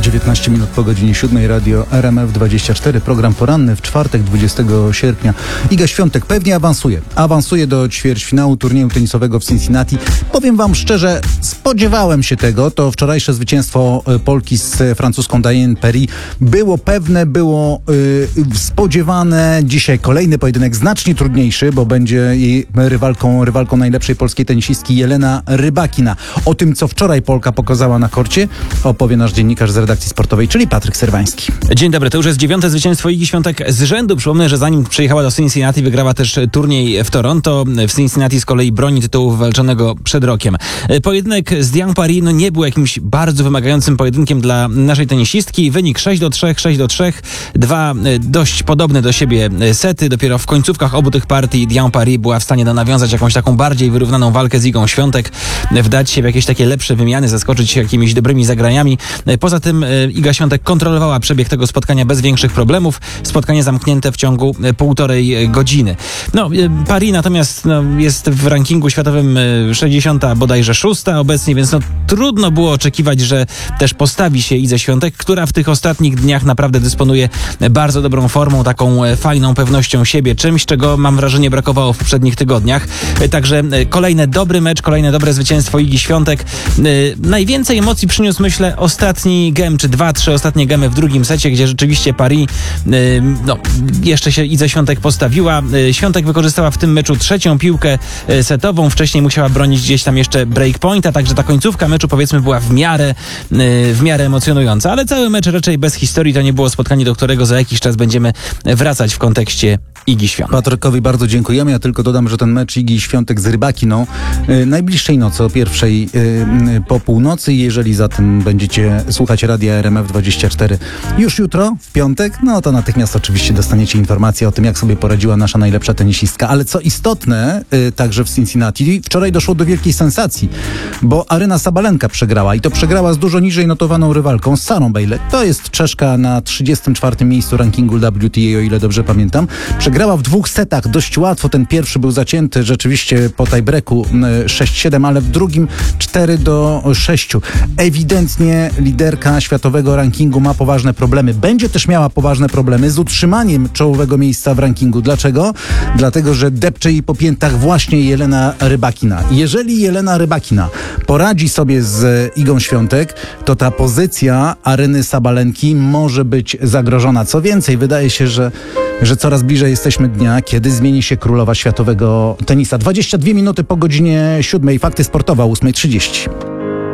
19 minut po godzinie 7. Radio RMF24, program poranny w czwartek 20 sierpnia. Iga Świątek pewnie awansuje do ćwierćfinału turnieju tenisowego w Cincinnati. Powiem wam szczerze, spodziewałem się tego. To wczorajsze zwycięstwo Polki z francuską Diane Paris było pewne, było spodziewane. Dzisiaj kolejny pojedynek znacznie trudniejszy, bo będzie jej rywalką najlepszej polskiej tenisistki Jelena Rybakina. O tym, co wczoraj Polka pokazała na korcie, opowie nasz dziennikarz z redakcji sportowej, czyli Patryk Serwański. Dzień dobry, to już jest 9. zwycięstwo Igi Świątek z rzędu. Przypomnę, że zanim przyjechała do Cincinnati, wygrała też turniej w Toronto. W Cincinnati z kolei broni tytułu wywalczonego przed rokiem. Pojedynek z Diane Paris nie był jakimś bardzo wymagającym pojedynkiem dla naszej tenisistki. Wynik 6-3, 6-3. Dwa dość podobne do siebie sety. Dopiero w końcówkach obu tych partii Diane Paris była w stanie nawiązać jakąś taką bardziej wyrównaną walkę z Igą Świątek, wdać się w jakieś takie lepsze wymiany, zaskoczyć się jakimiś dobrymi zagraniami. Poza tym Iga Świątek kontrolowała przebieg tego spotkania bez większych problemów. Spotkanie zamknięte w ciągu 1,5 godziny. Paris natomiast jest w rankingu światowym 60 bodajże 6 obecnie, więc trudno było oczekiwać, że też postawi się Idze Świątek, która w tych ostatnich dniach naprawdę dysponuje bardzo dobrą formą, taką fajną pewnością siebie, czymś, czego mam wrażenie brakowało w poprzednich tygodniach. Także kolejny dobry mecz, kolejne dobre zwycięstwo Igi Świątek. Najwięcej emocji przyniósł, myślę, ostatni gem, czy 2-3 ostatnie gemy w drugim secie, gdzie rzeczywiście Paris jeszcze się Idze Świątek postawiła. Świątek wykorzystała w tym meczu trzecią piłkę setową. Wcześniej musiała bronić gdzieś tam jeszcze breakpointa, także ta końcówka meczu, powiedzmy, była w miarę emocjonująca, ale cały mecz raczej bez historii. To nie było spotkanie, do którego za jakiś czas będziemy wracać w kontekście Igi Świątek. Patrykowi bardzo dziękujemy. Ja tylko dodam, że ten mecz Igi Świątek z Rybakiną najbliższej nocy, o pierwszej po północy. Jeżeli zatem będziecie słuchać Radia RMF24 już jutro, w piątek, to natychmiast oczywiście dostaniecie informację o tym, jak sobie poradziła nasza najlepsza tenisistka. Ale co istotne, także w Cincinnati, wczoraj doszło do wielkiej sensacji, bo Aryna Sabalenka przegrała i to przegrała z dużo niżej notowaną rywalką, z Sarą Bejlek. To jest Czeszka na 34. miejscu rankingu WTA, o ile dobrze pamiętam. Przegrała w 2 setach dość łatwo. Ten pierwszy był zacięty rzeczywiście po tiebreaku 6-7, ale w drugim 4-6. Ewidentnie liderka światowego rankingu ma poważne problemy. Będzie też miała poważne problemy z utrzymaniem czołowego miejsca w rankingu. Dlaczego? Dlatego, że depcze jej po piętach właśnie Jelena Rybakina. Jeżeli Jelena Rybakina poradzi sobie z Igą Świątek, to ta pozycja Aryny Sabalenki może być zagrożona. Co więcej, wydaje się, że coraz bliżej jesteśmy dnia, kiedy zmieni się królowa światowego tenisa. 22 minuty po godzinie 7. Fakty sportowe o 8:30.